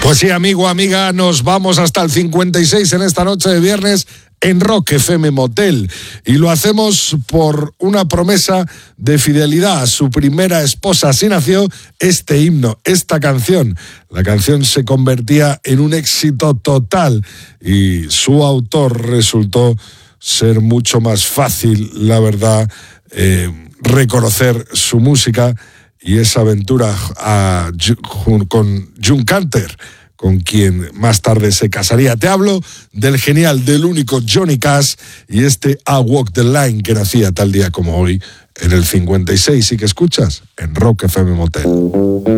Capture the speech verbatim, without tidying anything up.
Pues sí, amigo, amiga, nos vamos hasta el cincuenta y seis en esta noche de viernes en Rock F M Motel. Y lo hacemos por una promesa de fidelidad a su primera esposa. Así nació este himno, esta canción. La canción se convertía en un éxito total y su autor resultó ser mucho más fácil, la verdad, eh, reconocer su música y esa aventura a, con June Carter, con quien más tarde se casaría. Te hablo del genial, del único Johnny Cash y este I Walk the Line que nacía tal día como hoy en el cincuenta y seis y que escuchas en Rock F M Motel.